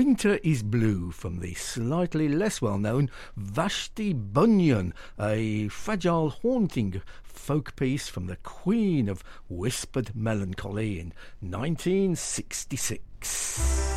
Winter is Blue from the slightly less well-known Vashti Bunyan, a fragile, haunting folk piece from the Queen of Whispered Melancholy in 1966.